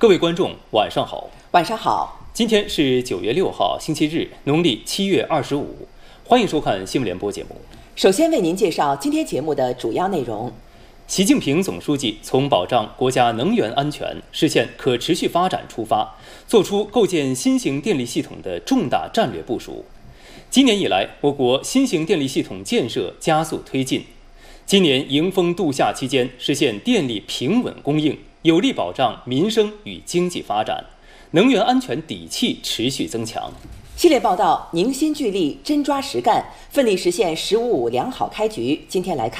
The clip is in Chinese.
各位观众，晚上好。 晚上好。 今天是9月6号，星期日，农历7月25。欢迎收看新闻联播节目。 首先为您介绍今天节目的主要内容。 习近平总书记从保障国家能源安全、实现可持续发展出发，作出构建新型电力系统的重大战略部署。今年以来，我国新型电力系统建设加速推进。今年迎风度夏期间，实现电力平稳供应，有力保障民生与经济发展，能源安全底气持续增强。 系列报道凝心聚力，真抓实干，奋力实现“十五五”良好开局。今天来看。